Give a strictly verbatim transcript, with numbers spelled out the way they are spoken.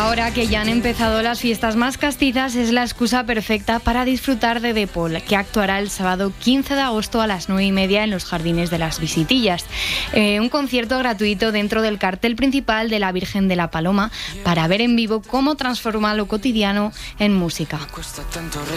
Ahora que ya han empezado las fiestas más castizas, es la excusa perfecta para disfrutar de Depol, que actuará el sábado quince de agosto a las nueve y media en los Jardines de las Visitillas. Eh, un concierto gratuito dentro del cartel principal de la Virgen de la Paloma para ver en vivo cómo transforma lo cotidiano en música.